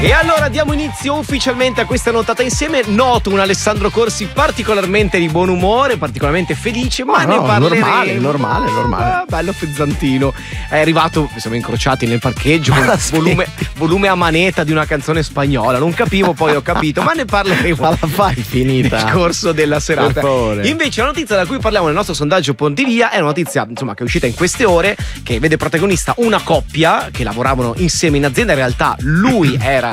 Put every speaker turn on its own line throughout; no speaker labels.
E allora diamo inizio ufficialmente a questa nottata insieme. Noto un Alessandro Corsi particolarmente di buon umore, particolarmente felice, ma ne parleremo.
Normale.
Bello pezzantino. È arrivato, siamo incrociati nel parcheggio con volume a manetta di una canzone spagnola. Non capivo, poi ho capito, ma ne parleremo.
Ma la fai finita
nel corso della serata. Invece la notizia da cui parliamo nel nostro sondaggio Pontivia è una notizia, insomma, che è uscita in queste ore, che vede protagonista una coppia che lavoravano insieme in azienda. In realtà lui era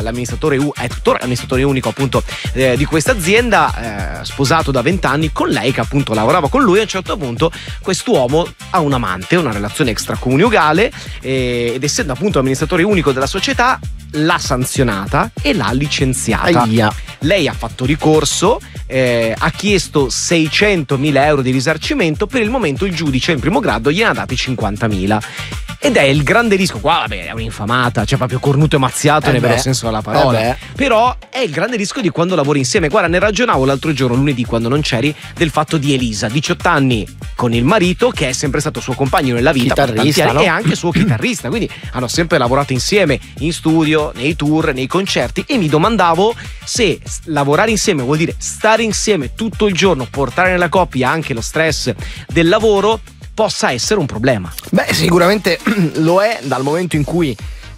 è tuttora l'amministratore unico appunto di questa azienda, sposato da 20 anni con lei che appunto lavorava con lui. A un certo punto quest'uomo ha un amante, una relazione extraconiugale, ed essendo appunto amministratore unico della società l'ha sanzionata e l'ha licenziata.
Aia.
Lei ha fatto ricorso, ha chiesto 600.000 euro di risarcimento. Per il momento il giudice in primo grado gliene ha dati 50.000. Ed è il grande rischio, qua vabbè è un'infamata, cioè proprio cornuto e mazziato nel vero senso della parola, però è il grande rischio di quando lavori insieme. Guarda, ne ragionavo l'altro giorno, lunedì, quando non c'eri, del fatto di Elisa, 18 anni con il marito che è sempre stato suo compagno nella vita,
chitarrista, no?
E anche suo chitarrista, quindi hanno sempre lavorato insieme in studio, nei tour, nei concerti, e mi domandavo se lavorare insieme vuol dire stare insieme tutto il giorno, portare nella coppia anche lo stress del lavoro, possa essere un problema.
Beh, sicuramente lo è, dal momento in cui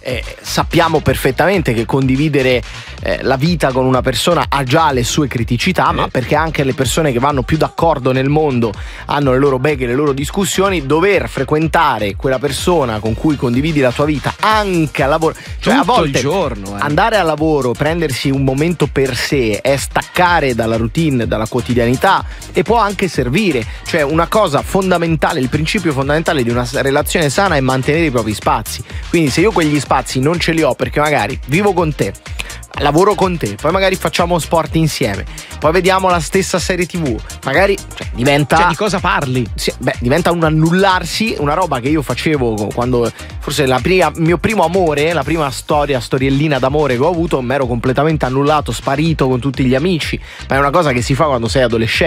sappiamo perfettamente che condividere la vita con una persona ha già le sue criticità, ma perché anche le persone che vanno più d'accordo nel mondo hanno le loro beghe, le loro discussioni. Dover frequentare quella persona con cui condividi la tua vita anche al lavoro, cioè
tutto
a volte
il giorno,
andare al lavoro, prendersi un momento per sé, è staccare dalla routine, dalla quotidianità, e può anche servire. Cioè una cosa fondamentale, il principio fondamentale di una relazione sana è mantenere i propri spazi. Quindi se io quegli spazi non ce li ho perché magari vivo con te, lavoro con te, poi magari facciamo sport insieme, poi vediamo la stessa serie TV, magari diventa...
Cioè, di cosa parli?
Sì, diventa un annullarsi, una roba che io facevo quando forse mio primo amore, la prima storiellina d'amore che ho avuto, mi ero completamente annullato, sparito con tutti gli amici, ma è una cosa che si fa quando sei adolescente.